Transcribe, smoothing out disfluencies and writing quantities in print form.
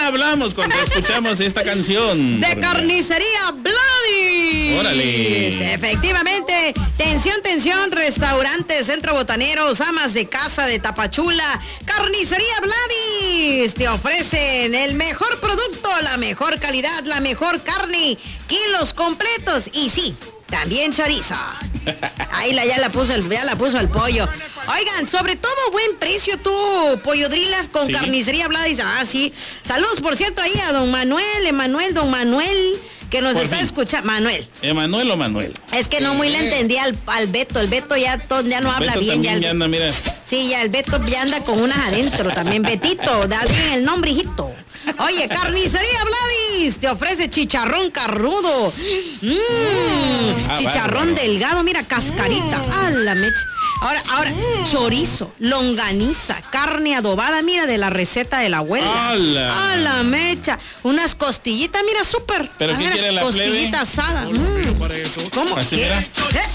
hablamos cuando escuchamos esta canción? De Carnicería Bloody. Órale. Efectivamente, tensión, restaurantes, centro botaneros, amas de casa de Tapachula, Carnicería Bloody. Te ofrecen el mejor producto, la mejor calidad, la mejor carne, kilos completos y sí, también chorizo. Ahí ya la puso el pollo. Oigan, sobre todo buen precio tú, Pollo Drila, con Carnicería Bloody. Ah, sí. Saludos, por cierto, ahí a don Manuel, don Manuel, que nos está escuchando. ¿Emanuel o Manuel? Es que no muy le entendía al Beto. El Beto ya no habla Beto bien. Ya anda, mira. Sí, ya el Beto ya anda con unas adentro también. Betito, da bien el nombre, hijito. Oye, Carnicería Vladis te ofrece chicharrón carnudo. Chicharrón delgado, mira, cascarita. ¡A la mecha! Ahora, chorizo, longaniza, carne adobada, mira, de la receta de la abuela. ¡A la mecha! Unas costillitas, mira, súper. ¿Pero qué quiere la plebe? Costillita asada. ¿Cómo? ¿Qué?